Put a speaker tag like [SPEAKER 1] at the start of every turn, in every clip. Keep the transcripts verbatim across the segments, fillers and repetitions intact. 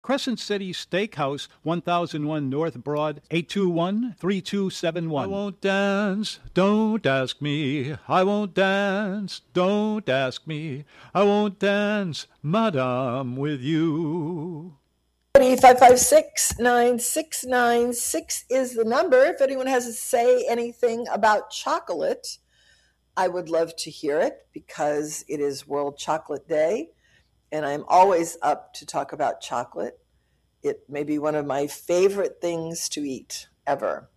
[SPEAKER 1] Crescent City Steakhouse, one thousand one North Broad, eight two one, three two seven one. I won't dance, don't ask me. I won't dance, don't ask me. I won't dance, madame, with you.
[SPEAKER 2] five five six, nine six nine six is the number. If anyone has to say anything about chocolate, I would love to hear it because it is World Chocolate Day, and I'm always up to talk about chocolate. It may be one of my favorite things to eat ever.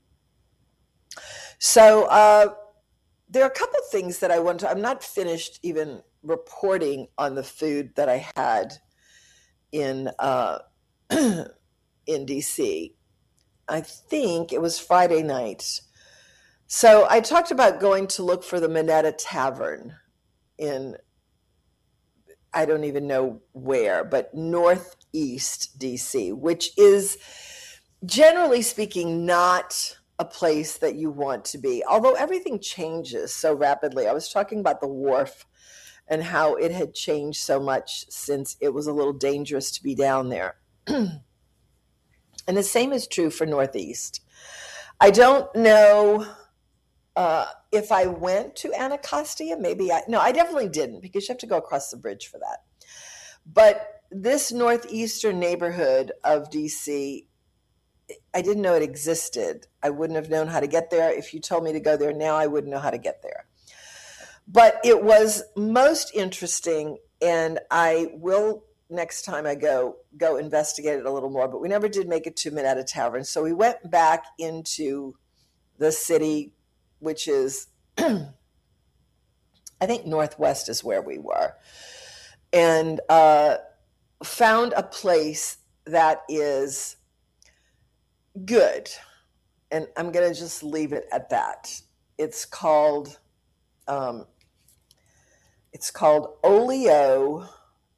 [SPEAKER 2] So uh, there are a couple things that I want to, I'm not finished even reporting on the food that I had in uh, in D C. I think it was Friday night. So I talked about going to look for the Minetta Tavern in, I don't even know where, but northeast D C, which is generally speaking not a place that you want to be, although everything changes so rapidly. I was talking about the wharf and how it had changed so much since it was a little dangerous to be down there. And the same is true for Northeast. I don't know uh, if I went to Anacostia. Maybe I, no, I definitely didn't, because you have to go across the bridge for that. But this northeastern neighborhood of D C, I didn't know it existed. I wouldn't have known how to get there. If you told me to go there now, I wouldn't know how to get there. But it was most interesting, and I will, next time I go, go investigate it a little more. But we never did make it to Minetta Tavern. So we went back into the city, which is, I think Northwest is where we were, and uh, found a place that is good. And I'm going to just leave it at that. It's called... Um, It's called Olio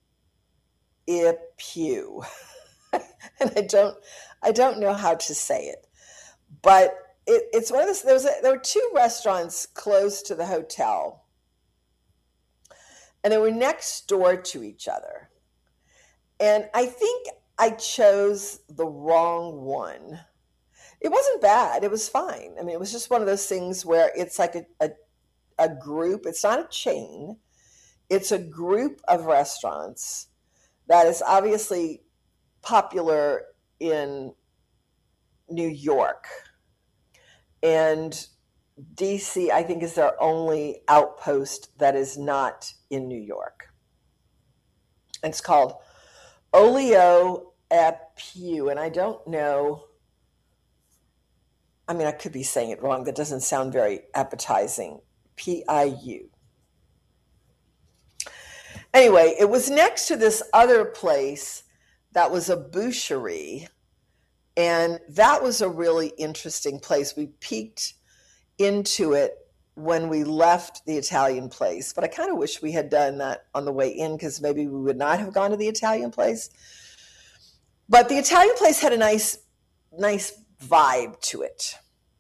[SPEAKER 2] Ipu, and I don't, I don't know how to say it, but it, it's one of those. There was a, there were two restaurants close to the hotel, and they were next door to each other. And I think I chose the wrong one. It wasn't bad. It was fine. I mean, it was just one of those things where it's like a, a, a group. It's not a chain. It's a group of restaurants that is obviously popular in New York. And D C, I think, is their only outpost that is not in New York. And it's called Olio Ipu. And I don't know, I mean, I could be saying it wrong. That doesn't sound very appetizing. P I U. Anyway, it was next to this other place that was a boucherie, and that was a really interesting place. We peeked into it when we left the Italian place, but I kind of wish we had done that on the way in, because maybe we would not have gone to the Italian place. But the Italian place had a nice, nice vibe to it.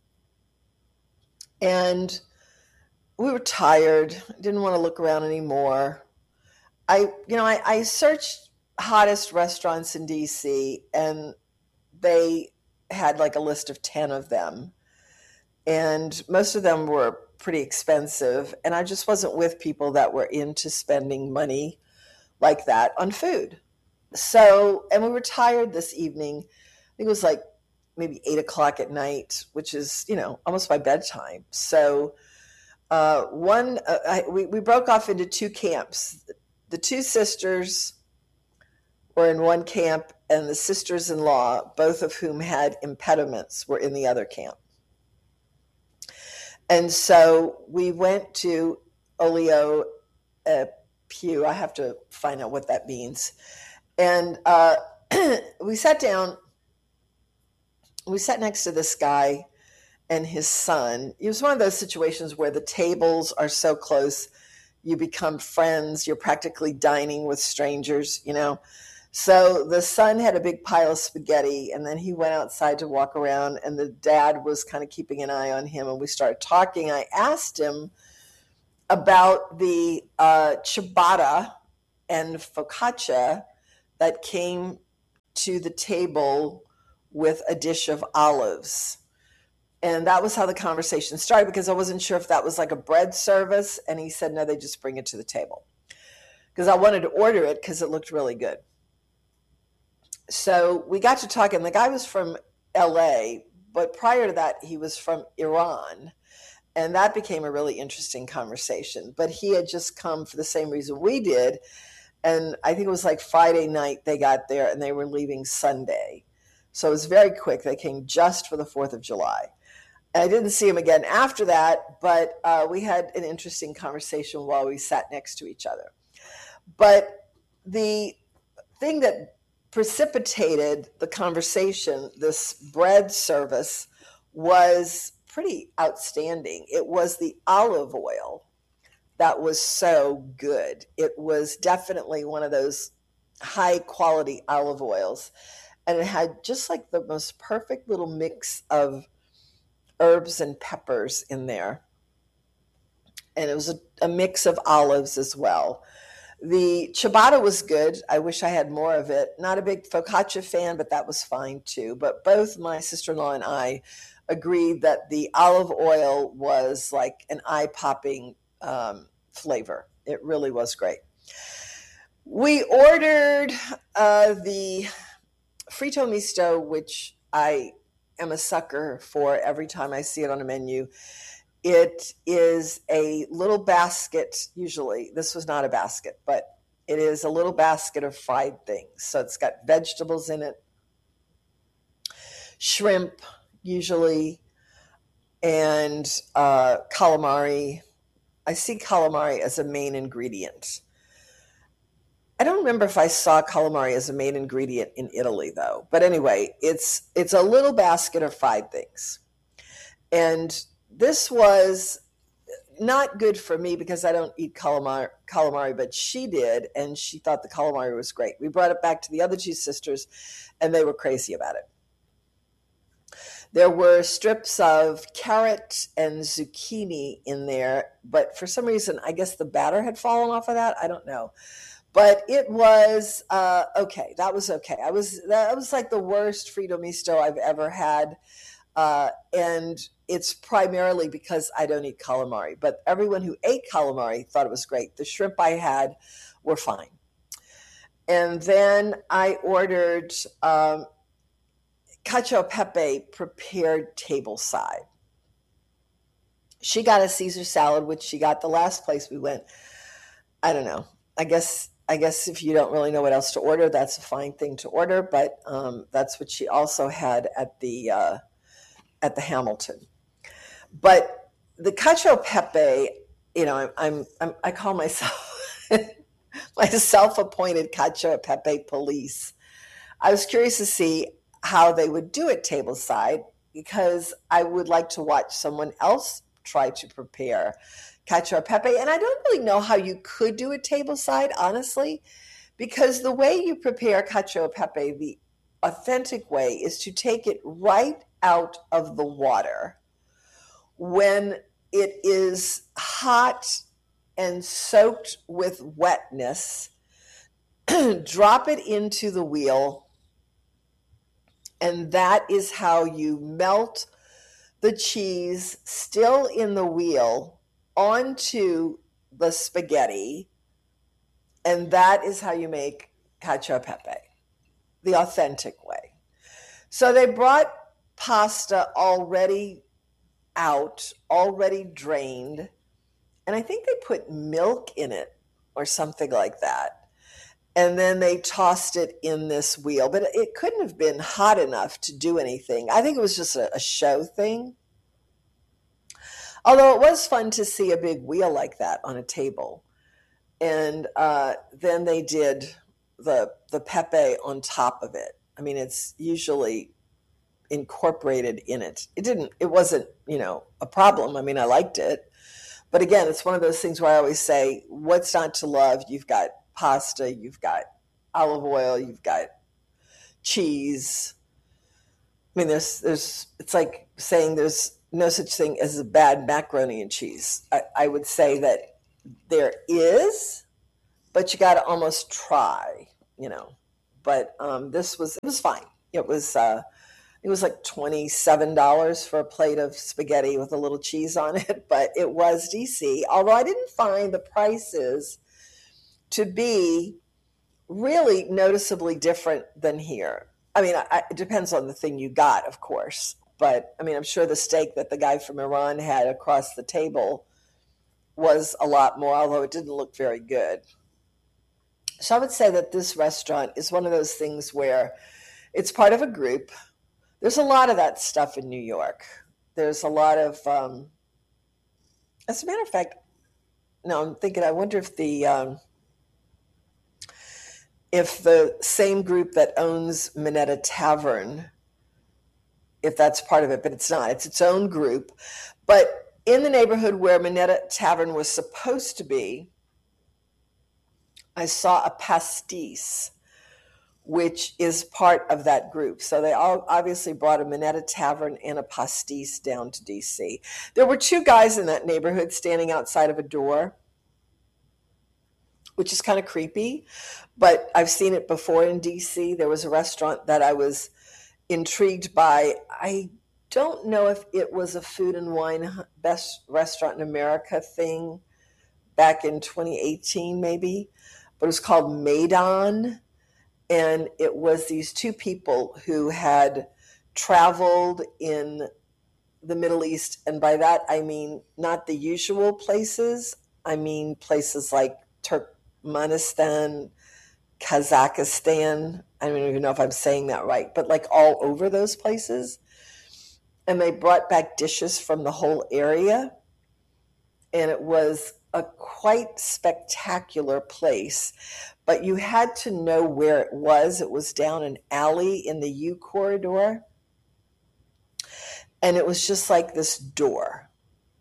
[SPEAKER 2] And we were tired, didn't want to look around anymore. I, you know, I, I searched hottest restaurants in D C, and they had like a list of ten of them. And most of them were pretty expensive. And I just wasn't with people that were into spending money like that on food. So, and we were tired this evening. I think it was like maybe eight o'clock at night, which is, you know, almost my bedtime. So uh, one, uh, I, we, we broke off into two camps. The two sisters were in one camp, and the sisters-in-law, both of whom had impediments, were in the other camp. And so we went to Olio uh, Pew. I have to find out what that means. And uh, we sat down. We sat next to this guy and his son. It was one of those situations where the tables are so close, you become friends. You're practically dining with strangers, you know. So the son had a big pile of spaghetti, and then he went outside to walk around, and the dad was kind of keeping an eye on him, and we started talking. I asked him about the uh, ciabatta and focaccia that came to the table with a dish of olives. And that was how the conversation started, because I wasn't sure if that was like a bread service. And he said, no, they just bring it to the table. Because I wanted to order it because it looked really good. So we got to talking. The guy was from L A, but prior to that, he was from Iran. And that became a really interesting conversation. But he had just come for the same reason we did. And I think it was like Friday night they got there and they were leaving Sunday. So it was very quick. They came just for the fourth of July. And I didn't see him again after that, but uh, we had an interesting conversation while we sat next to each other. But the thing that precipitated the conversation, this bread service, was pretty outstanding. It was the olive oil that was so good. It was definitely one of those high quality olive oils. And it had just like the most perfect little mix of herbs and peppers in there. And it was a, a mix of olives as well. The ciabatta was good. I wish I had more of it. Not a big focaccia fan, but that was fine too. But both my sister-in-law and I agreed that the olive oil was like an eye-popping um, flavor. It really was great. We ordered uh, the Frito Misto, which I am a sucker for every time I see it on a menu. It is a little basket, usually. This was not a basket, but it is a little basket of fried things. So it's got vegetables in it, shrimp, usually, and uh, calamari. I see calamari as a main ingredient. I don't remember if I saw calamari as a main ingredient in Italy, though. But anyway, it's it's a little basket of fried things. And this was not good for me because I don't eat calamari, calamari, but she did, and she thought the calamari was great. We brought it back to the other two sisters, and they were crazy about it. There were strips of carrot and zucchini in there, but for some reason, I guess the batter had fallen off of that. I don't know. But it was uh, okay. That was okay. I was that was like the worst Frito Misto I've ever had. Uh, and it's primarily because I don't eat calamari. But everyone who ate calamari thought it was great. The shrimp I had were fine. And then I ordered um, cacio e pepe prepared tableside. She got a Caesar salad, which she got the last place we went. I don't know. I guess I guess if you don't really know what else to order, that's a fine thing to order. But um, that's what she also had at the uh, at the Hamilton. But the cacio e pepe, you know, I'm, I'm, I'm I call myself my self-appointed cacio e pepe police. I was curious to see how they would do it tableside because I would like to watch someone else try to prepare cacio e pepe. And I don't really know how you could do it tableside, honestly, because the way you prepare cacio e pepe, the authentic way, is to take it right out of the water when it is hot and soaked with wetness, drop it into the wheel, and that is how you melt the cheese still in the wheel onto the spaghetti, and that is how you make cacio e pepe, the authentic way. So they brought pasta already out, already drained, and I think they put milk in it or something like that. And then they tossed it in this wheel, but it couldn't have been hot enough to do anything. I think it was just a, a show thing. Although it was fun to see a big wheel like that on a table. And uh, then they did the the pepe on top of it. I mean, it's usually incorporated in it. It didn't, it wasn't, you know, a problem. I mean, I liked it. But again, it's one of those things where I always say, what's not to love? You've got pasta, you've got olive oil, you've got cheese. I mean, there's, there's, it's like saying there's no such thing as a bad macaroni and cheese. I, I would say that there is, but you got to almost try, you know. but um, this was, it was fine. It was, uh, it was like twenty-seven dollars for a plate of spaghetti with a little cheese on it, but it was D C, although I didn't find the prices to be really noticeably different than here. I mean, I, it depends on the thing you got, of course. But, I mean, I'm sure the steak that the guy from Iran had across the table was a lot more, although it didn't look very good. So I would say that this restaurant is one of those things where it's part of a group. There's a lot of that stuff in New York. There's a lot of, um, as a matter of fact, no, I'm thinking, I wonder if the... Um, if the same group that owns Minetta Tavern, if that's part of it, but it's not. It's its own group. But in the neighborhood where Minetta Tavern was supposed to be, I saw a pastis, which is part of that group. So they all obviously brought a Minetta Tavern and a pastis down to D C. There were two guys in that neighborhood standing outside of a door, which is kind of creepy, but I've seen it before in D C. There was a restaurant that I was intrigued by. I don't know if it was a Food and Wine Best Restaurant in America thing back in twenty eighteen maybe, but it was called Maidan, and it was these two people who had traveled in the Middle East, and by that I mean not the usual places. I mean places like Turkmenistan, Kazakhstan. I don't even know if I'm saying that right, but like all over those places. And they brought back dishes from the whole area. And it was a quite spectacular place. But you had to know where it was. It was down an alley in the U corridor. And it was just like this door.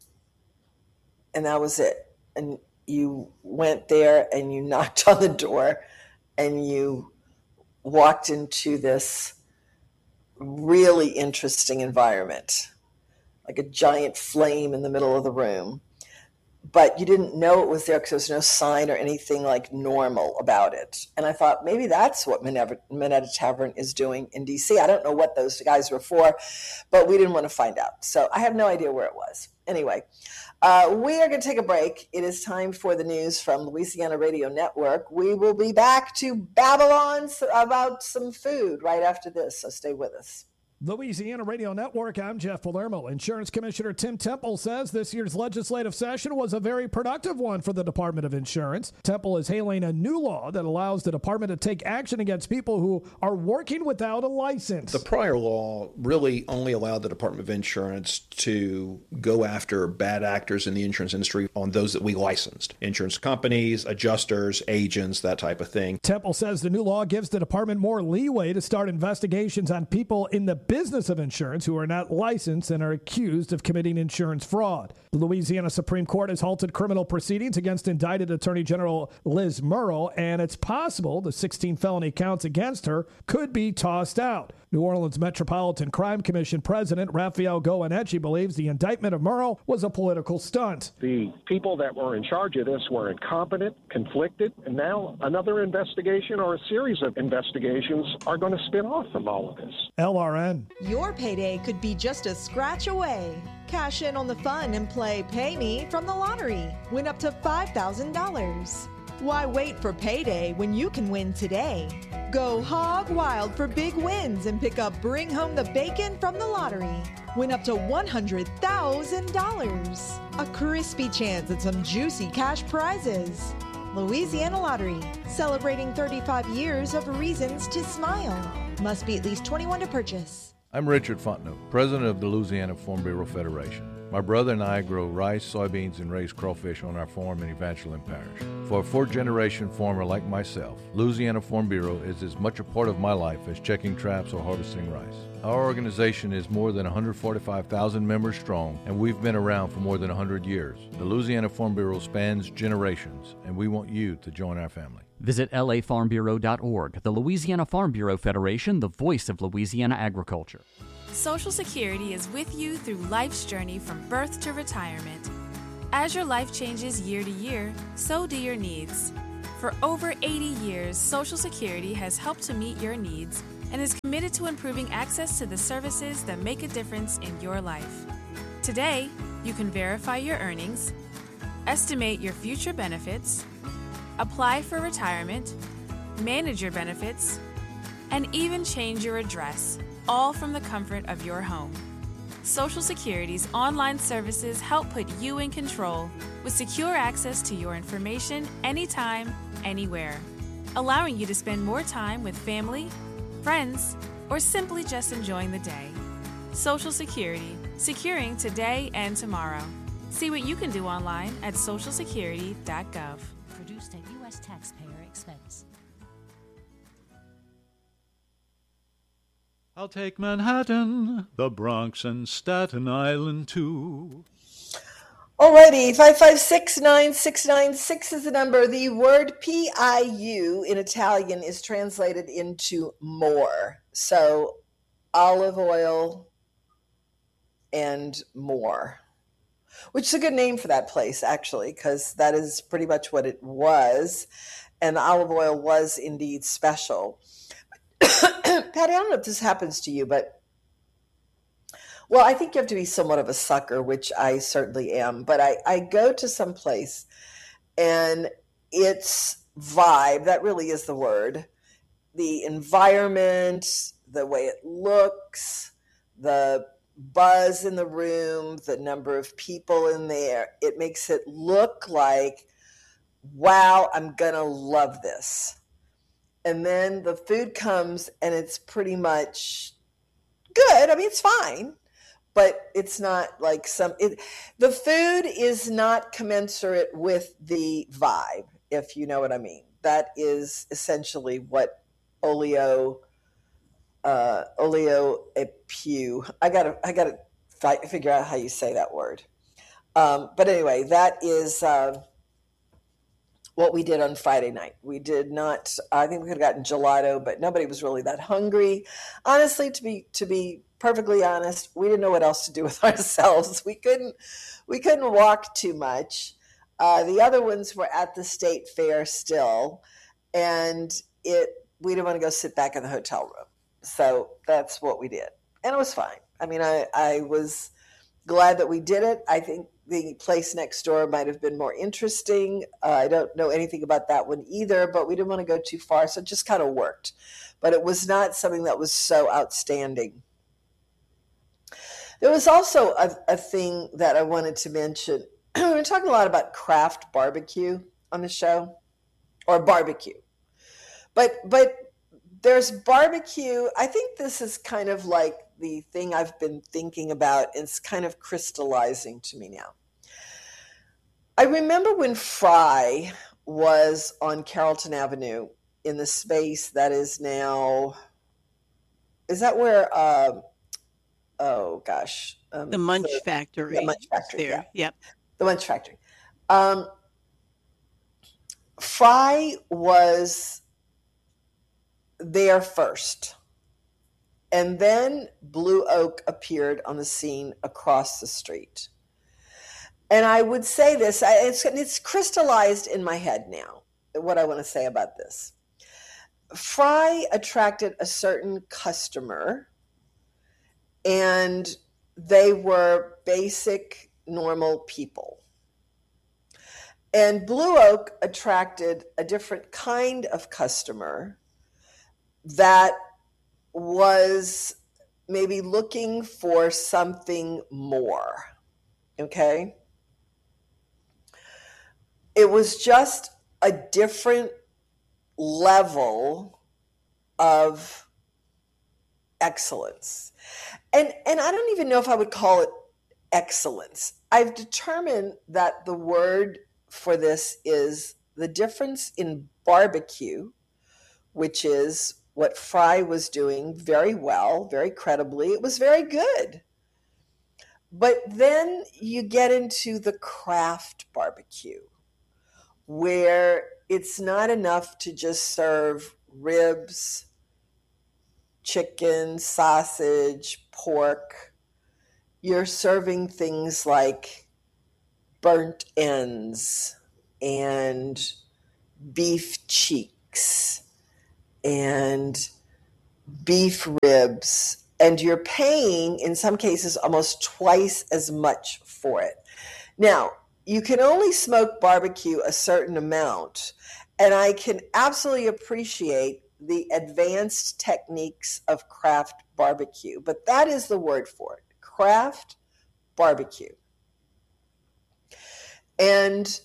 [SPEAKER 2] And that was it. And you went there and you knocked on the door and you walked into this really interesting environment, like a giant flame in the middle of the room. But you didn't know it was there because there was no sign or anything like normal about it. And I thought maybe that's what Minetta Tavern is doing in D C. I don't know what those guys were for, but we didn't want to find out. So I have no idea where it was. Anyway, uh, we are going to take a break. It is time for the news from Louisiana Radio Network. We will be back to Babylon about some food right after this, so stay with us.
[SPEAKER 3] Louisiana Radio Network, I'm Jeff Palermo. Insurance Commissioner Tim Temple says this year's legislative session was a very productive one for the Department of Insurance. Temple is hailing a new law that allows the department to take action against people who are working without a license.
[SPEAKER 4] The prior law really only allowed the Department of Insurance to go after bad actors in the insurance industry on those that we licensed. Insurance companies, adjusters, agents, that type of thing.
[SPEAKER 3] Temple says the new law gives the department more leeway to start investigations on people in the business of insurance who are not licensed and are accused of committing insurance fraud. The Louisiana Supreme Court has halted criminal proceedings against indicted Attorney General Liz Murrill, and it's possible the sixteen felony counts against her could be tossed out. New Orleans Metropolitan Crime Commission President Raphael Goeneche believes the indictment of Murrill was a political stunt.
[SPEAKER 5] The people that were in charge of this were incompetent, conflicted, and now another investigation or a series of investigations are going to spin off from all of this.
[SPEAKER 3] L R N.
[SPEAKER 6] Your payday could be just a scratch away. Cash in on the fun and play Pay Me from the lottery. Win up to five thousand dollars. Why wait for payday when you can win today? Go hog wild for big wins and pick up Bring Home the Bacon from the lottery. Win up to one hundred thousand dollars. A crispy chance at some juicy cash prizes. Louisiana Lottery, celebrating thirty-five years of reasons to smile. Must be at least twenty-one to purchase.
[SPEAKER 7] I'm Richard Fontenot, president of the Louisiana Farm Bureau Federation. My brother and I grow rice, soybeans, and raise crawfish on our farm in Evangeline Parish. For a fourth-generation farmer like myself, Louisiana Farm Bureau is as much a part of my life as checking traps or harvesting rice. Our organization is more than one hundred forty-five thousand members strong, and we've been around for more than one hundred years. The Louisiana Farm Bureau spans generations, and we want you to join our family.
[SPEAKER 8] Visit L A farm bureau dot org, the Louisiana Farm Bureau Federation, the voice of Louisiana agriculture.
[SPEAKER 9] Social Security is with you through life's journey from birth to retirement. As your life changes year to year, so do your needs. For over eighty years, Social Security has helped to meet your needs and is committed to improving access to the services that make a difference in your life. Today, you can verify your earnings, estimate your future benefits, apply for retirement, manage your benefits, and even change your address, all from the comfort of your home. Social Security's online services help put you in control with secure access to your information anytime, anywhere, allowing you to spend more time with family, friends, or simply just enjoying the day. Social Security, securing today and tomorrow. See what you can do online at social security dot gov.
[SPEAKER 10] Produced at U S taxpayer expense.
[SPEAKER 1] I'll take Manhattan, the Bronx, and Staten Island, too.
[SPEAKER 2] Alrighty, five five six nine six nine six is the number. The word P I U in Italian is translated into more. So olive oil and more, which is a good name for that place, actually, because that is pretty much what it was. And the olive oil was indeed special. Patty, I don't know if this happens to you, but, well, I think you have to be somewhat of a sucker, which I certainly am. But I, I go to some place and its vibe, that really is the word, the environment, the way it looks, the buzz in the room, the number of people in there, it makes it look like, wow, I'm going to love this. And then the food comes and it's pretty much good. I mean, it's fine, but it's not like some, it, the food is not commensurate with the vibe, if you know what I mean. That is essentially what olio, uh, olio epiu. I gotta, I gotta fi- figure out how you say that word. Um, but anyway, that is, uh, what we did on Friday night. We did not, I think we could have gotten gelato, but nobody was really that hungry. Honestly, to be to be perfectly honest, we didn't know what else to do with ourselves. We couldn't we couldn't walk too much. Uh, the other ones were at the state fair still, and it we didn't want to go sit back in the hotel room. So that's what we did. And it was fine. I mean, I, I was glad that we did it. I think the place next door might have been more interesting. Uh, I don't know anything about that one either, but we didn't want to go too far, so it just kind of worked. But it was not something that was so outstanding. There was also a, a thing that I wanted to mention. We're talking a lot about craft barbecue on the show, or barbecue. But but there's barbecue. I think this is kind of like the thing I've been thinking about. It's kind of crystallizing to me now. I remember when Fry was on Carrollton Avenue in the space that is now, is that where, uh, oh gosh. Um,
[SPEAKER 11] the Munch
[SPEAKER 2] the,
[SPEAKER 11] Factory.
[SPEAKER 2] The Munch Factory,
[SPEAKER 11] there.
[SPEAKER 2] yeah.
[SPEAKER 11] Yep.
[SPEAKER 2] The Munch Factory. Um, Fry was there first. And then Blue Oak appeared on the scene across the street. And I would say this, it's, it's crystallized in my head now, what I want to say about this. Fry attracted a certain customer, and they were basic, normal people. And Blue Oak attracted a different kind of customer that was maybe looking for something more, okay? It was just a different level of excellence. And, and I don't even know if I would call it excellence. I've determined that the word for this is the difference in barbecue, which is what Fry was doing very well, very credibly. It was very good. But then you get into the craft barbecue, where it's not enough to just serve ribs, chicken, sausage, pork. You're serving things like burnt ends and beef cheeks and beef ribs, and you're paying, in some cases, almost twice as much for it. Now, you can only smoke barbecue a certain amount, and I can absolutely appreciate the advanced techniques of craft barbecue, but that is the word for it, craft barbecue. And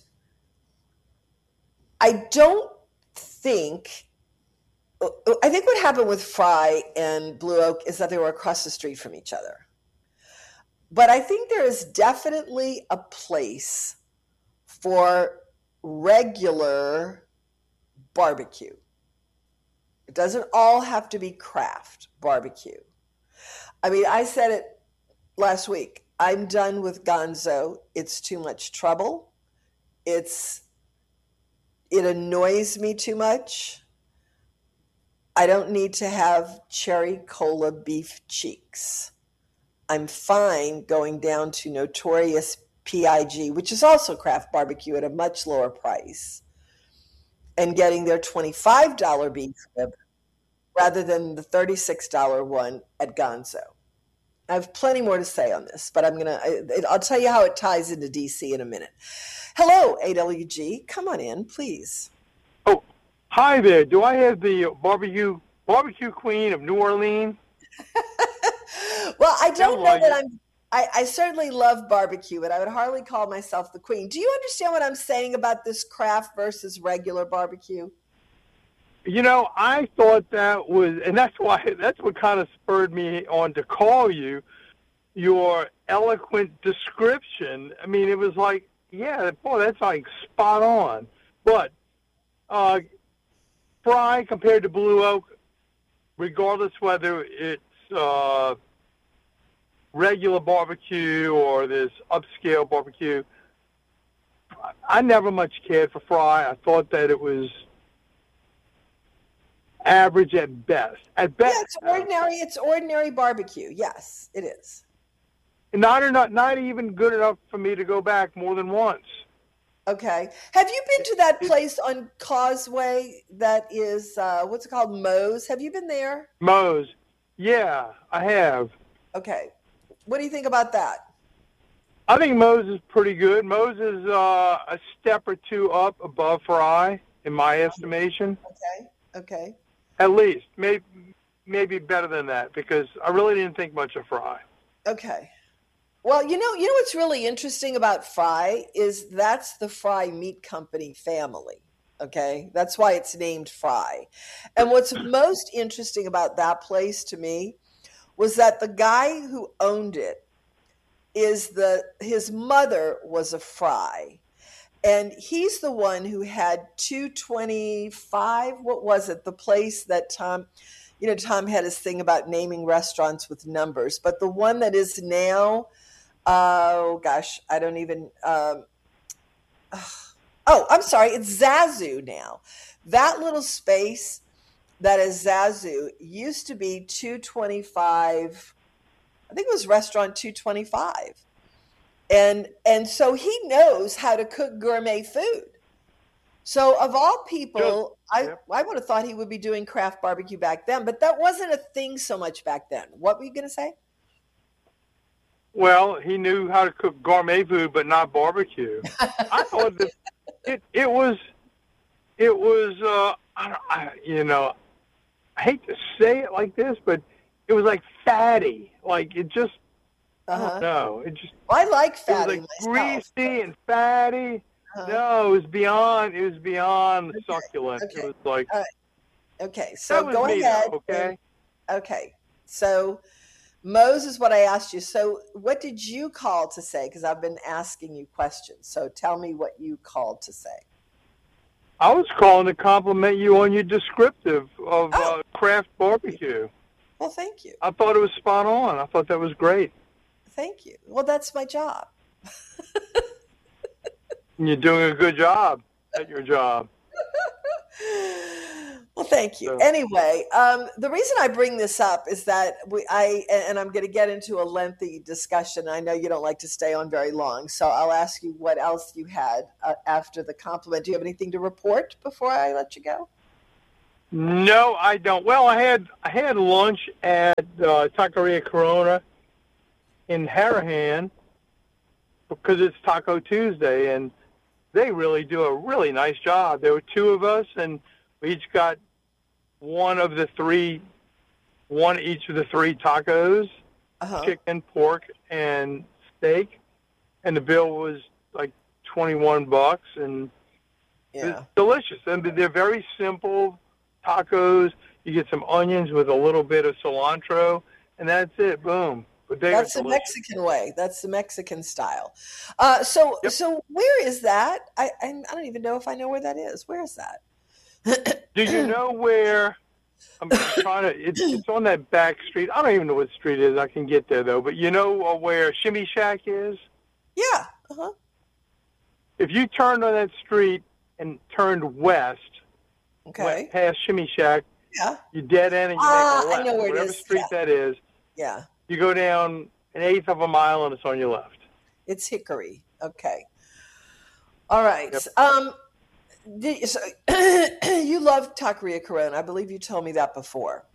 [SPEAKER 2] I don't think, I think what happened with Fry and Blue Oak is that they were across the street from each other. But I think there is definitely a place for regular barbecue. It doesn't all have to be craft barbecue. I mean, I said it last week. I'm done with Gonzo. It's too much trouble. It's it annoys me too much. I don't need to have cherry cola beef cheeks. I'm fine going down to Notorious P I G, which is also craft barbecue at a much lower price, and getting their twenty-five dollars beef rib rather than the thirty-six dollars one at Gonzo. I have plenty more to say on this, but I'm going to, I'll tell you how it ties into D C in a minute. Hello, A W G. Come on in, please.
[SPEAKER 11] Oh, hi there. Do I have the barbecue barbecue queen of New Orleans?
[SPEAKER 2] Well, I don't know that I'm, I, I certainly love barbecue, but I would hardly call myself the queen. Do you understand what I'm saying about this craft versus regular barbecue?
[SPEAKER 11] You know, I thought that was, and that's why, that's what kind of spurred me on to call you, your eloquent description. I mean, it was like, yeah, boy, that's like spot on. But uh, Fry compared to Blue Oak, regardless whether it's uh, regular barbecue or this upscale barbecue, I never much cared for Fry. I thought that it was average at best. At best,
[SPEAKER 2] yeah, it's ordinary. It's ordinary barbecue. Yes, it is.
[SPEAKER 11] Not or not, not even good enough for me to go back more than once.
[SPEAKER 2] Okay. Have you been to that place on Causeway that is uh, what's it called, Moe's? Have you been there?
[SPEAKER 11] Moe's. Yeah, I have.
[SPEAKER 2] Okay. What do you think about that?
[SPEAKER 11] I think Moe's is pretty good. Moe's is uh, a step or two up above Fry, in my estimation.
[SPEAKER 2] Okay. Okay.
[SPEAKER 11] At least, maybe maybe better than that, because I really didn't think much of Fry.
[SPEAKER 2] Okay. Well, you know, you know what's really interesting about Fry is that's the Fry Meat Company family. Okay, that's why it's named Fry. And what's most interesting about that place to me was that the guy who owned it is the his mother was a Fry. And he's the one who had two twenty-five, what was it? The place that Tom, you know, Tom had his thing about naming restaurants with numbers. But the one that is now, oh gosh, I don't even, um, oh, I'm sorry, it's Zazu now. That little space that is Zazu used to be two twenty-five, I think it was restaurant two twenty-five. And and so he knows how to cook gourmet food. So of all people, I, yep. I would have thought he would be doing craft barbecue back then, but that wasn't a thing so much back then. What were you going to say?
[SPEAKER 11] Well, he knew how to cook gourmet food, but not barbecue. I thought that it it was it was uh, I don't, I, you know, I hate to say it like this, but it was like fatty. Like it just. Uh-huh. I don't know. It just.
[SPEAKER 2] Well, I like fatty.
[SPEAKER 11] It was like myself, greasy but... and fatty. Uh-huh. No, it was beyond. It was beyond okay. succulent.
[SPEAKER 2] Okay.
[SPEAKER 11] It was like.
[SPEAKER 2] All right. Okay, so go
[SPEAKER 11] me,
[SPEAKER 2] ahead.
[SPEAKER 11] Though, okay.
[SPEAKER 2] And, okay, so Moe's is what I asked you. So what did you call to say? Because I've been asking you questions. So tell me what you called to say.
[SPEAKER 11] I was calling to compliment you on your descriptive of
[SPEAKER 2] oh.
[SPEAKER 11] uh, craft barbecue.
[SPEAKER 2] Well, thank you.
[SPEAKER 11] I thought it was spot on. I thought that was great.
[SPEAKER 2] Thank you. Well, that's my job.
[SPEAKER 11] You're doing a good job at your job.
[SPEAKER 2] Well, thank you. Anyway, um, the reason I bring this up is that we, I, and I'm going to get into a lengthy discussion. I know you don't like to stay on very long, so I'll ask you what else you had uh, after the compliment. Do you have anything to report before I let you go?
[SPEAKER 11] No, I don't. Well, I had I had lunch at uh, Taqueria Corona in Harahan because it's Taco Tuesday, and they really do a really nice job. There were two of us, and we each got one of the three, one each of the three tacos, uh-huh. chicken, pork, and steak, and the bill was like twenty-one bucks, and yeah. It's delicious. And they're very simple tacos. You get some onions with a little bit of cilantro, and that's it. Boom. But
[SPEAKER 2] that's the Mexican way. That's the Mexican style. Uh, so, yep. so where is that? I, I I don't even know if I know where that is. Where is that?
[SPEAKER 11] Do you know where? I'm trying to. It's, it's on that back street. I don't even know what street it is. I can get there though. But you know uh, where Shimmy Shack is?
[SPEAKER 2] Yeah. Uh huh.
[SPEAKER 11] If you turned on that street and turned west,
[SPEAKER 2] okay,
[SPEAKER 11] went past Shimmy Shack,
[SPEAKER 2] yeah,
[SPEAKER 11] you dead end and you
[SPEAKER 2] uh,
[SPEAKER 11] make a left.
[SPEAKER 2] I know where
[SPEAKER 11] Whatever
[SPEAKER 2] it is.
[SPEAKER 11] street
[SPEAKER 2] yeah.
[SPEAKER 11] that is.
[SPEAKER 2] Yeah.
[SPEAKER 11] You go down an eighth of a mile and it's on your left.
[SPEAKER 2] It's Hickory. Okay. All right.
[SPEAKER 11] Yep.
[SPEAKER 2] Um. So, you love Taqueria Corona. I believe you told me that before.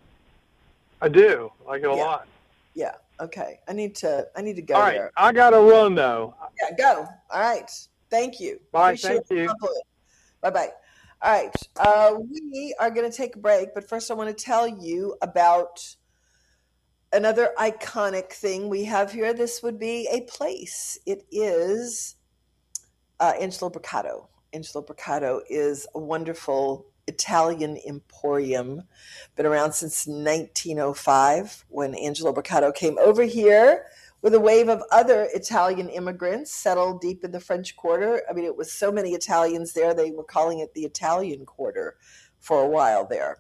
[SPEAKER 11] I do. I like it a
[SPEAKER 2] yeah.
[SPEAKER 11] lot.
[SPEAKER 2] Yeah. Okay. I need to. I need to go
[SPEAKER 11] All right.
[SPEAKER 2] there.
[SPEAKER 11] I gotta run though.
[SPEAKER 2] Yeah. Go. All right. Thank you.
[SPEAKER 11] Bye.
[SPEAKER 2] Appreciate
[SPEAKER 11] Thank you.
[SPEAKER 2] Bye. Bye. All right. Uh, we are going to take a break, but first I want to tell you about another iconic thing we have here. This would be a place. It is uh, Angelo Brocato. Angelo Brocato is a wonderful Italian emporium. Been around since nineteen oh five when Angelo Brocato came over here with a wave of other Italian immigrants settled deep in the French Quarter. I mean, it was so many Italians there, they were calling it the Italian Quarter for a while there.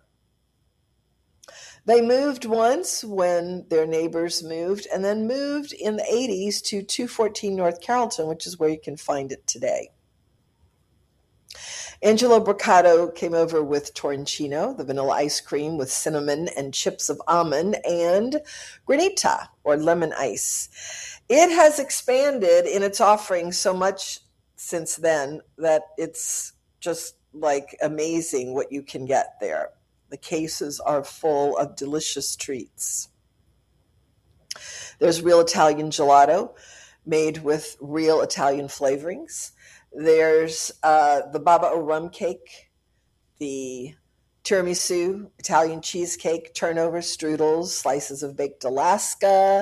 [SPEAKER 2] They moved once when their neighbors moved, and then moved in the eighties to two fourteen North Carrollton, which is where you can find it today. Angelo Brocato came over with Torricino, the vanilla ice cream with cinnamon and chips of almond, and Granita, or lemon ice. It has expanded in its offerings so much since then that it's just like amazing what you can get there. The cases are full of delicious treats. There's real Italian gelato made with real Italian flavorings. There's uh, the Baba O rum cake, the tiramisu, Italian cheesecake, turnover strudels, slices of baked Alaska,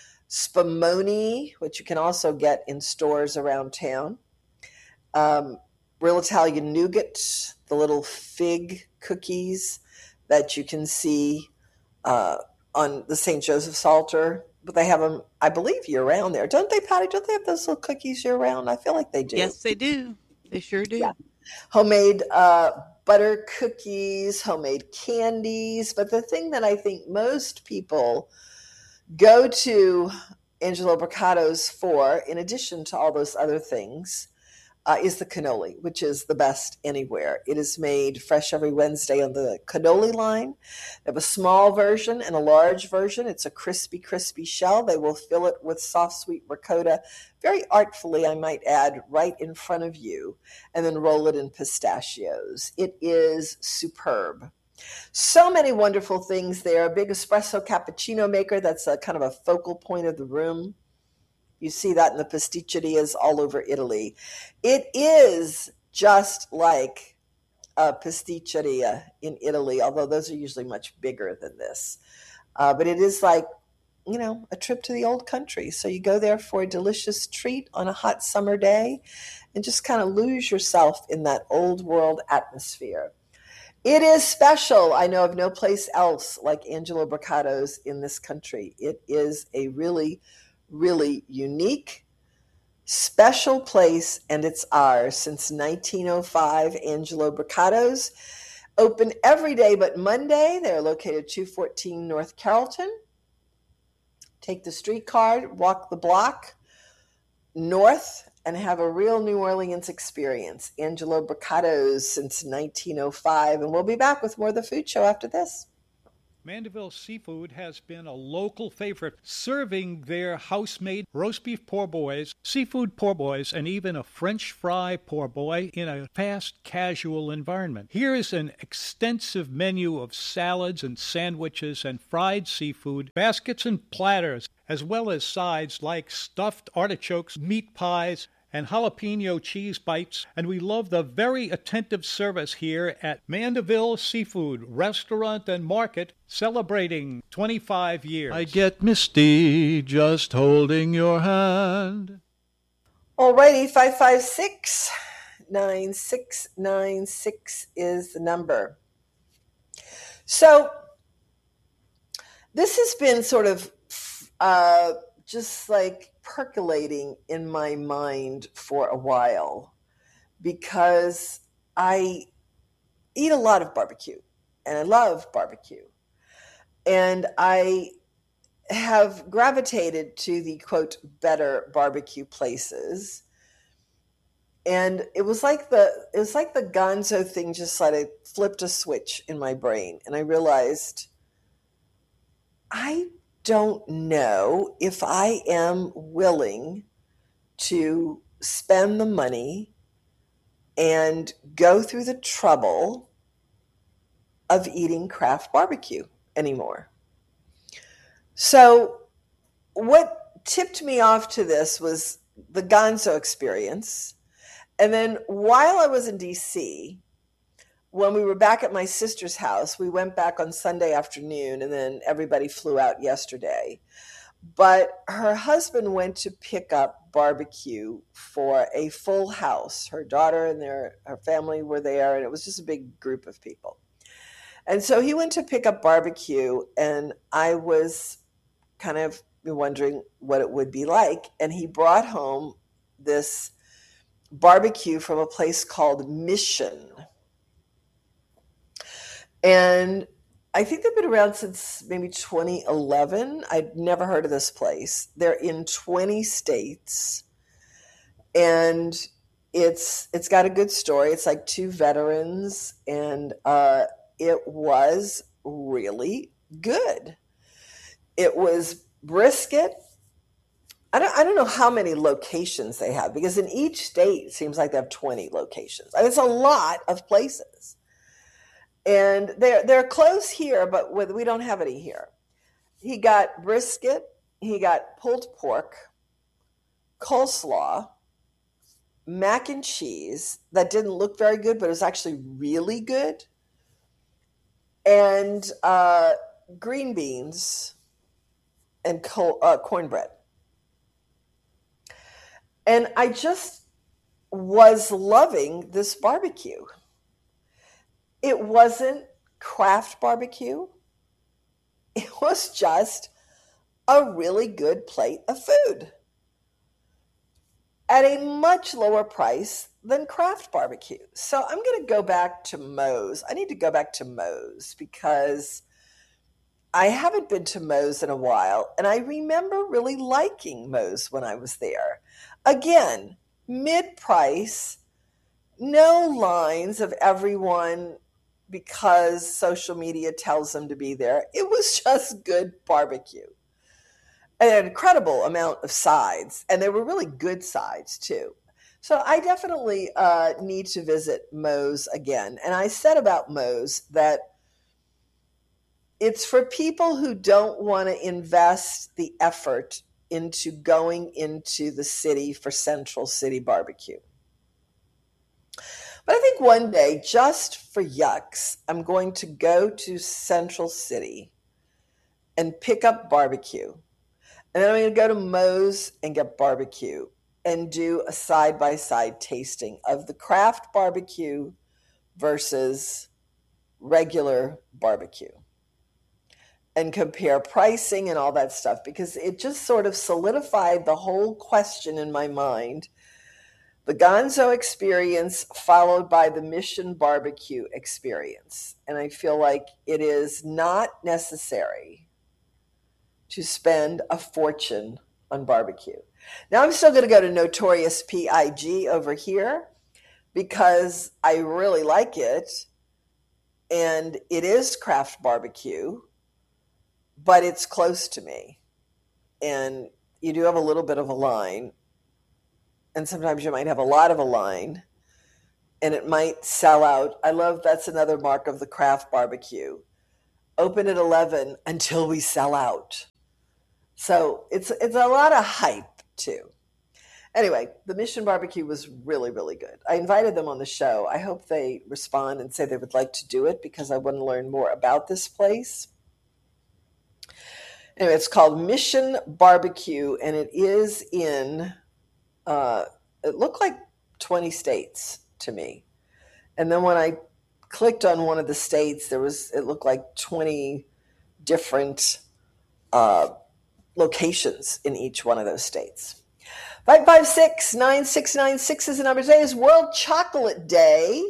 [SPEAKER 2] spumoni, which you can also get in stores around town, um, real Italian nougat, the little fig cookies that you can see uh, on the Saint Joseph's altar. But they have them, I believe, year-round there. Don't they, Patty? Don't they have those little cookies year-round? I feel like they do.
[SPEAKER 12] Yes, they do. They sure do.
[SPEAKER 2] Yeah. Homemade uh, butter cookies, homemade candies. But the thing that I think most people go to Angelo Brocato's for, in addition to all those other things, uh, is the cannoli, which is the best anywhere. It is made fresh every Wednesday on the cannoli line. They have a small version and a large version. It's a crispy, crispy shell. They will fill it with soft, sweet ricotta, very artfully, I might add, right in front of you, and then roll it in pistachios. It is superb. So many wonderful things there. A big espresso cappuccino maker that's a kind of a focal point of the room. You see that in the pasticcerias all over Italy. It is just like a pasticceria in Italy, although those are usually much bigger than this. Uh, but it is like, you know, a trip to the old country. So you go there for a delicious treat on a hot summer day and just kind of lose yourself in that old world atmosphere. It is special. I know of no place else like Angelo Brocato's in this country. It is a really really unique, special place, and it's ours. Since nineteen oh five, Angelo Brocato's open every day but Monday. They're located two fourteen North Carrollton. Take the streetcar, walk the block north, and have a real New Orleans experience. Angelo Bricato's since nineteen oh five, and we'll be back with more of the food show after this.
[SPEAKER 1] Mandeville Seafood has been a local favorite, serving their house-made roast beef poor boys, seafood poor boys, and even a French fry poor boy in a fast, casual environment. Here is an extensive menu of salads and sandwiches and fried seafood, baskets and platters, as well as sides like stuffed artichokes, meat pies, and jalapeno cheese bites, and we love the very attentive service here at Mandeville Seafood Restaurant and Market, celebrating twenty-five years. I get misty just holding your hand.
[SPEAKER 2] All righty, five five six, nine six nine six is the number. So this has been sort of uh, just like percolating in my mind for a while, because I eat a lot of barbecue and I love barbecue, and I have gravitated to the quote better barbecue places, and it was like the it was like the Gonzo thing just like it flipped a switch in my brain, and I realized I don't know if I am willing to spend the money and go through the trouble of eating craft barbecue anymore. So what tipped me off to this was the Gonzo experience. And then while I was in D C, when we were back at my sister's house, we went back on Sunday afternoon, and then everybody flew out yesterday. But her husband went to pick up barbecue for a full house. Her daughter and their her family were there, and it was just a big group of people. And so he went to pick up barbecue, and I was kind of wondering what it would be like. And he brought home this barbecue from a place called Mission. And I think they've been around since maybe twenty eleven. I'd never heard of this place. They're in twenty states, and it's it's got a good story. It's like two veterans, and uh, it was really good. It was brisket. I don't I don't know how many locations they have, because in each state it seems like they have twenty locations. I mean, it's a lot of places. And they're they're close here, but with, we don't have any here. He got brisket, he got pulled pork, coleslaw, mac and cheese that didn't look very good, but it was actually really good, and uh, green beans and co- uh, cornbread. And I just was loving this barbecue. It wasn't craft barbecue. It was just a really good plate of food at a much lower price than craft barbecue. So I'm going to go back to Moe's. I need to go back to Moe's because I haven't been to Moe's in a while, and I remember really liking Moe's when I was there. Again, mid-price, no lines of everyone because social media tells them to be there. It was just good barbecue. An incredible amount of sides, and they were really good sides too. So I definitely uh, need to visit Moe's again. And I said about Moe's that it's for people who don't want to invest the effort into going into the city for Central City barbecue. But I think one day, just for yucks, I'm going to go to Central City and pick up barbecue. And then I'm going to go to Moe's and get barbecue and do a side-by-side tasting of the craft barbecue versus regular barbecue, and compare pricing and all that stuff, because it just sort of solidified the whole question in my mind. The Gonzo experience followed by the Mission barbecue experience. And I feel like it is not necessary to spend a fortune on barbecue. Now I'm still going to go to Notorious P I G over here because I really like it, and it is craft barbecue, but it's close to me. And you do have a little bit of a line, and sometimes you might have a lot of a line, and it might sell out. I love, that's another mark of the craft barbecue. Open at eleven until we sell out. So it's it's a lot of hype too. Anyway, the Mission Barbecue was really, really good. I invited them on the show. I hope they respond and say they would like to do it because I want to learn more about this place. Anyway, it's called Mission Barbecue, and it is in, uh, it looked like twenty states to me. And then when I clicked on one of the states, there was, it looked like twenty different uh, locations in each one of those states. five five six, nine six nine six is the number. Today is World Chocolate Day.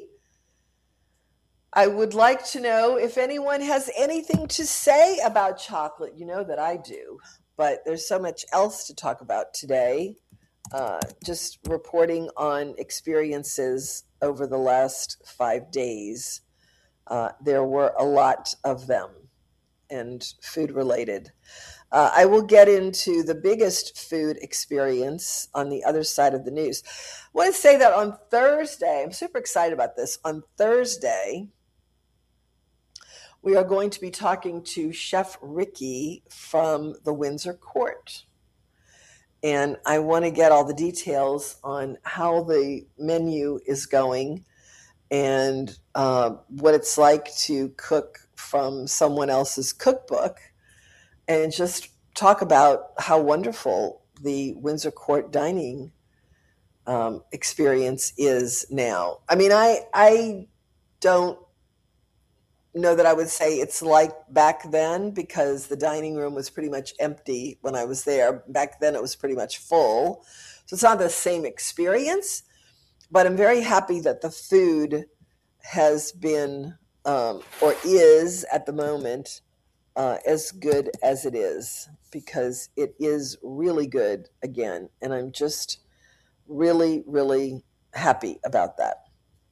[SPEAKER 2] I would like to know if anyone has anything to say about chocolate. You know that I do, but there's so much else to talk about today. Uh, just reporting on experiences over the last five days. Uh, there were a lot of them and food related. Uh, I will get into the biggest food experience on the other side of the news. I want to say that on Thursday, I'm super excited about this. On Thursday, we are going to be talking to Chef Ricky from the Windsor Court. And I want to get all the details on how the menu is going and uh, what it's like to cook from someone else's cookbook, and just talk about how wonderful the Windsor Court dining um, experience is now. I mean, I I don't know that I would say it's like back then, because the dining room was pretty much empty when I was there. Back then it was pretty much full. So it's not the same experience, but I'm very happy that the food has been um, or is at the moment uh, as good as it is, because it is really good again. And I'm just really, really happy about that.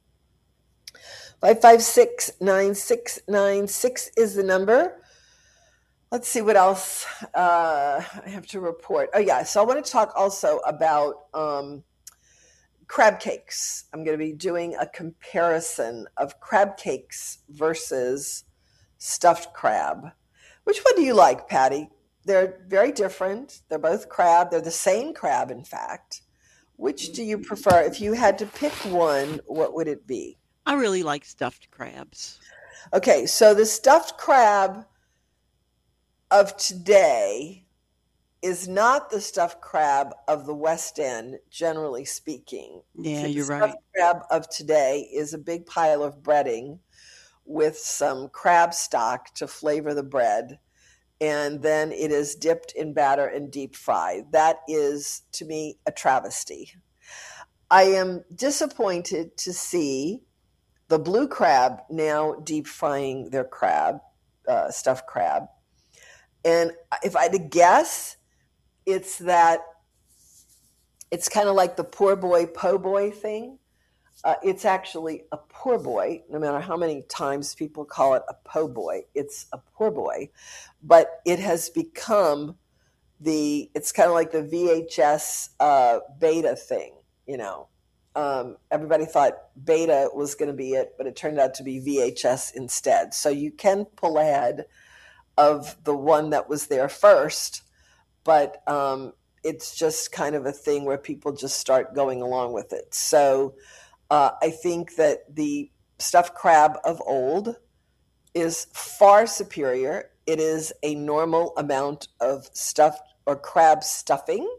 [SPEAKER 2] five five six, nine six nine six is the number. Let's see what else uh, I have to report. Oh, yeah. So I want to talk also about um, crab cakes. I'm going to be doing a comparison of crab cakes versus stuffed crab. Which one do you like, Patty? They're very different. They're both crab. They're the same crab, in fact. Which do you prefer? If you had to pick one, what would it be?
[SPEAKER 12] I really like stuffed crabs.
[SPEAKER 2] Okay, so the stuffed crab of today is not the stuffed crab of the West End, generally speaking.
[SPEAKER 12] Yeah,
[SPEAKER 2] the
[SPEAKER 12] you're
[SPEAKER 2] stuffed
[SPEAKER 12] right.
[SPEAKER 2] crab of today is a big pile of breading with some crab stock to flavor the bread, and then it is dipped in batter and deep fried. That is, to me, a travesty. I am disappointed to see the Blue Crab now deep frying their crab, uh, stuffed crab. And if I had to guess, it's that it's kind of like the poor boy, po' boy thing. Uh, it's actually a poor boy, no matter how many times people call it a po' boy, it's a poor boy. But it has become the, it's kind of like the V H S uh, beta thing, you know. Um, everybody thought beta was going to be it, but it turned out to be V H S instead. So you can pull ahead of the one that was there first, but um, it's just kind of a thing where people just start going along with it. So uh, I think that the stuffed crab of old is far superior. It is a normal amount of stuffed or crab stuffing,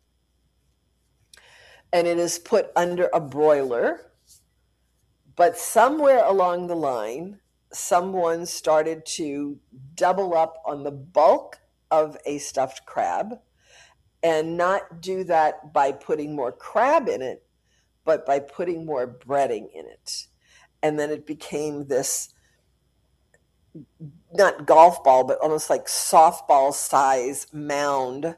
[SPEAKER 2] and it is put under a broiler. But somewhere along the line, someone started to double up on the bulk of a stuffed crab and not do that by putting more crab in it, but by putting more breading in it. And then it became this, not golf ball, but almost like softball size mound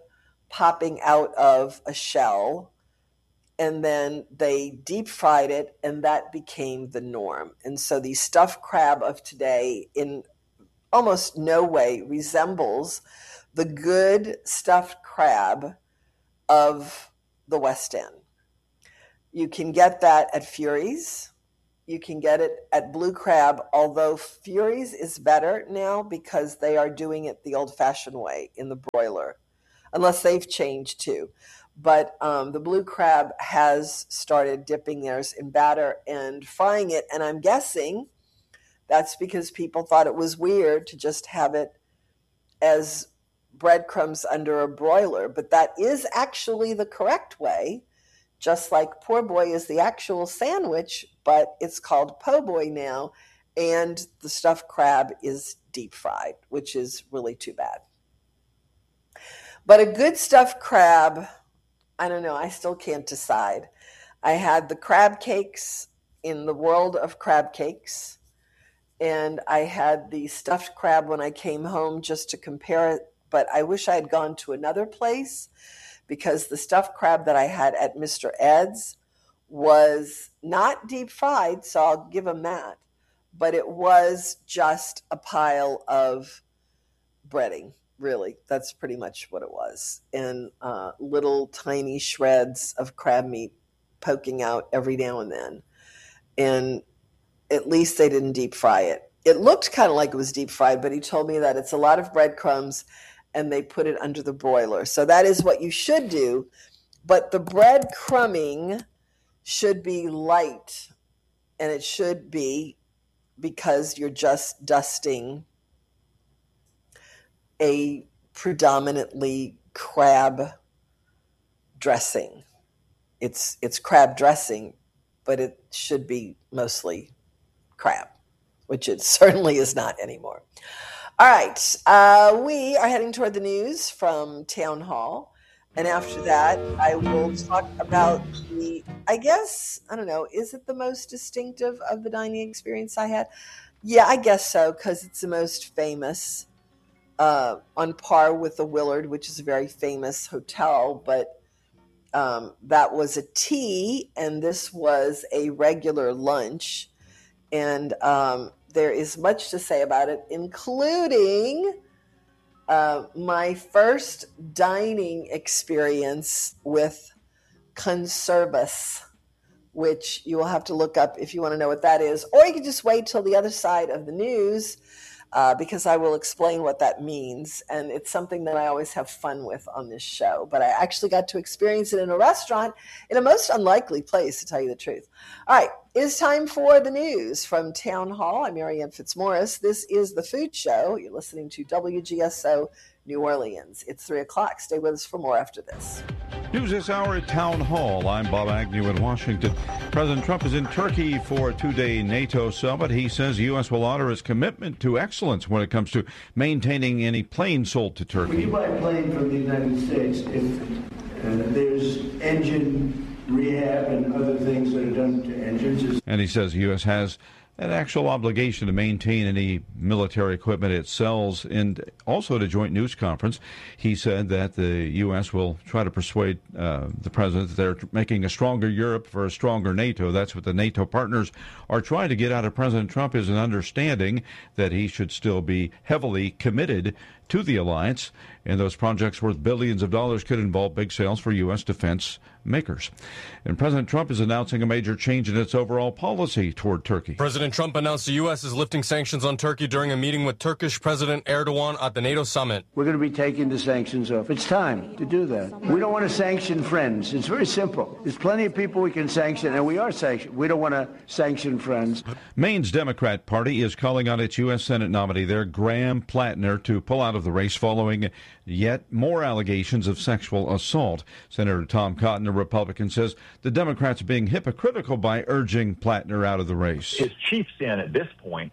[SPEAKER 2] popping out of a shell, and then they deep fried it, and that became the norm. And so the stuffed crab of today in almost no way resembles the good stuffed crab of the West End. You can get that at Fury's. You can get it at Blue Crab, although Fury's is better now because they are doing it the old-fashioned way in the broiler, unless they've changed too. But um, the Blue Crab has started dipping theirs in batter and frying it, and I'm guessing that's because people thought it was weird to just have it as breadcrumbs under a broiler. But that is actually the correct way, just like poor boy is the actual sandwich, but it's called po' boy now, and the stuffed crab is deep fried, which is really too bad. But a good stuffed crab, I don't know, I still can't decide. I had the crab cakes in the world of crab cakes, and I had the stuffed crab when I came home just to compare it, but I wish I had gone to another place, because the stuffed crab that I had at Mister Ed's was not deep fried, so I'll give them that, but it was just a pile of breading, really. That's pretty much what it was, and uh, little tiny shreds of crab meat poking out every now and then, and at least they didn't deep fry it. It looked kind of like it was deep fried, but he told me that it's a lot of breadcrumbs and they put it under the broiler. So that is what you should do. But the bread crumbing should be light, and it should be because you're just dusting a predominantly crab dressing. It's it's crab dressing, but it should be mostly crab, which it certainly is not anymore. All right, uh, we are heading toward the news from Town Hall. And after that, I will talk about the, I guess, I don't know, is it the most distinctive of the dining experience I had? Yeah, I guess so, because it's the most famous, uh, on par with the Willard, which is a very famous hotel. But um, that was a tea, and this was a regular lunch. And um, there is much to say about it, including uh, my first dining experience with conservus, which you will have to look up if you want to know what that is. Or you can just wait till the other side of the news, uh, because I will explain what that means. And it's something that I always have fun with on this show. But I actually got to experience it in a restaurant in a most unlikely place, to tell you the truth. All right, it is time for the news from Town Hall. I'm Marianne Fitzmaurice. This is The Food Show. You're listening to W G S O New Orleans. It's three o'clock. Stay with us for more after this.
[SPEAKER 13] News this hour at Town Hall. I'm Bob Agnew in Washington. President Trump is in Turkey for a two-day NATO summit. He says the U S will honor its commitment to excellence when it comes to maintaining any plane sold to Turkey.
[SPEAKER 14] When you buy a plane from the United States, if uh, there's engine rehab and other things that are done to engines.
[SPEAKER 13] And he says the U S has an actual obligation to maintain any military equipment it sells. And also at a joint news conference, he said that the U S will try to persuade uh, the president that they're making a stronger Europe for a stronger NATO. That's what the NATO partners are trying to get out of President Trump, is an understanding that he should still be heavily committed to the alliance. And those projects worth billions of dollars could involve big sales for U S defense makers. And President Trump is announcing a major change in its overall policy toward Turkey.
[SPEAKER 15] President Trump announced the U S is lifting sanctions on Turkey during a meeting with Turkish President Erdogan at the NATO summit.
[SPEAKER 14] We're going to be taking the sanctions off. It's time to do that. We don't want to sanction friends. It's very simple. There's plenty of people we can sanction, and we are sanctioned. We don't want to sanction friends.
[SPEAKER 13] Maine's Democrat Party is calling on its U S Senate nominee there, Graham Plattner, to pull out of the race following yet more allegations of sexual assault. Senator Tom Cotton, a Republican, says the Democrats are being hypocritical by urging Plattner out of the race.
[SPEAKER 16] His chief sin at this point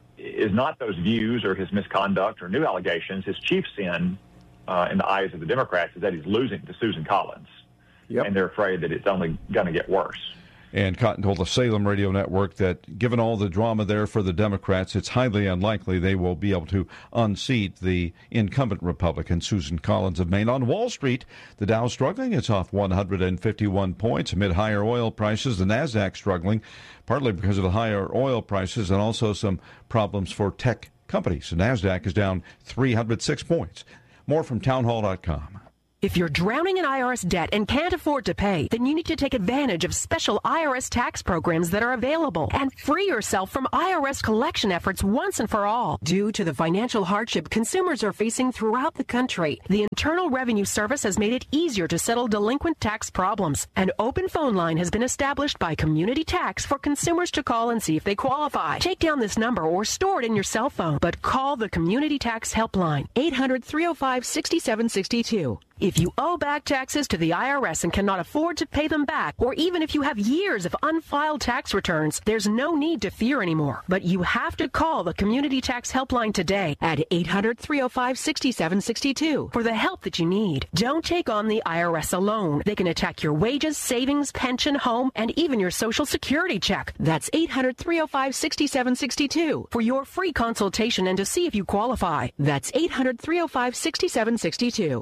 [SPEAKER 16] is not those views or his misconduct or new allegations. His chief sin uh, in the eyes of the Democrats is that he's losing to Susan Collins. Yep. And they're afraid that it's only going to get worse.
[SPEAKER 13] And Cotton told the Salem Radio Network that given all the drama there for the Democrats, it's highly unlikely they will be able to unseat the incumbent Republican, Susan Collins of Maine. On Wall Street, the Dow struggling. It's off one hundred fifty-one points amid higher oil prices. The Nasdaq struggling, partly because of the higher oil prices and also some problems for tech companies. The Nasdaq is down three hundred six points. More from townhall dot com.
[SPEAKER 17] If you're drowning in I R S debt and can't afford to pay, then you need to take advantage of special I R S tax programs that are available and free yourself from I R S collection efforts once and for all. Due to the financial hardship consumers are facing throughout the country, the Internal Revenue Service has made it easier to settle delinquent tax problems. An open phone line has been established by Community Tax for consumers to call and see if they qualify. Take down this number or store it in your cell phone, but call the Community Tax Helpline, eight hundred, three oh five, six seven six two. If you owe back taxes to the I R S and cannot afford to pay them back, or even if you have years of unfiled tax returns, there's no need to fear anymore. But you have to call the Community Tax Helpline today at eight hundred, three oh five, six seven six two for the help that you need. Don't take on the I R S alone. They can attack your wages, savings, pension, home, and even your Social Security check. That's eight hundred, three oh five, six seven six two for your free consultation and to see if you qualify. That's eight hundred, three oh five, six seven six two.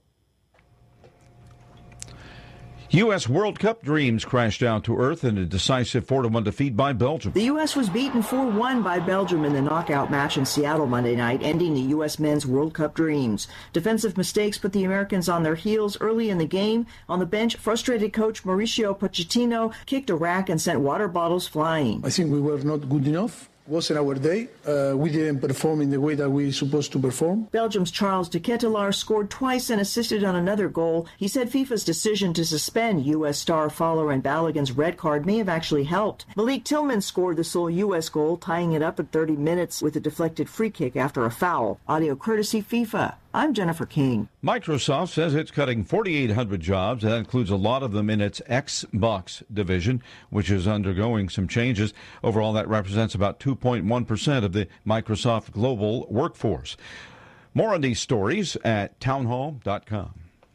[SPEAKER 13] U S World Cup dreams crashed down to earth in a decisive four to one defeat by Belgium.
[SPEAKER 18] The U S was beaten four one by Belgium in the knockout match in Seattle Monday night, ending the U S men's World Cup dreams. Defensive mistakes put the Americans on their heels early in the game. On the bench, frustrated coach Mauricio Pochettino kicked a rack and sent water bottles flying.
[SPEAKER 19] I think we were not good enough. Wasn't our day. Uh, we didn't perform in the way that we supposed to perform.
[SPEAKER 18] Belgium's Charles de Ketelaar scored twice and assisted on another goal. He said FIFA's decision to suspend U S star Fowler and Balogun's red card may have actually helped. Malik Tillman scored the sole U S goal, tying it up at thirty minutes with a deflected free kick after a foul. Audio courtesy FIFA. I'm Jennifer King.
[SPEAKER 13] Microsoft says it's cutting forty-eight hundred jobs. That includes a lot of them in its Xbox division, which is undergoing some changes. Overall, that represents about two point one percent of the Microsoft global workforce. More on these stories at townhall dot com.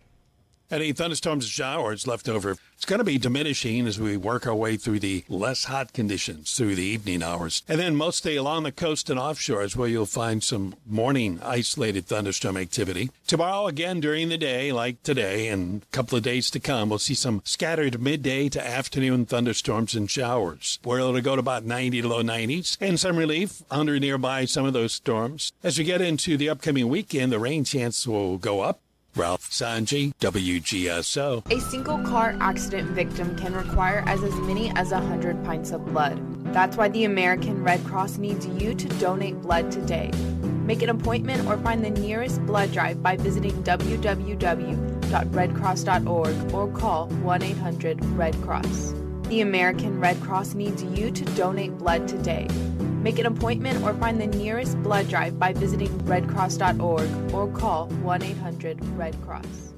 [SPEAKER 20] Any thunderstorms and showers left over. It's going to be diminishing as we work our way through the less hot conditions through the evening hours. And then mostly along the coast and offshore is where you'll find some morning isolated thunderstorm activity. Tomorrow, again, during the day, like today, and a couple of days to come, we'll see some scattered midday to afternoon thunderstorms and showers, where it'll go to about ninety to low nineties, and some relief under nearby some of those storms. As we get into the upcoming weekend, the rain chance will go up. Ralph Sanji, W G S O.
[SPEAKER 21] A single car accident victim can require as, as many as one hundred pints of blood. That's why the American Red Cross needs you to donate blood today. Make an appointment or find the nearest blood drive by visiting w w w dot red cross dot org or call one eight hundred red cross. The American Red Cross needs you to donate blood today. Make an appointment or find the nearest blood drive by visiting red cross dot org or call one eight hundred red cross.